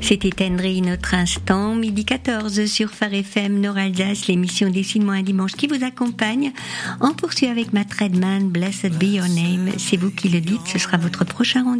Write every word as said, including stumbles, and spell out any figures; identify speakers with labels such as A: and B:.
A: C'était Henry, notre instant, midi quatorze sur Phare F M Nord-Alsace, l'émission Dessine-moi un dimanche qui vous accompagne. On poursuit avec Matt Redman, Blessed Be Your Name. C'est vous qui le dites, ce sera votre prochain rendez-vous.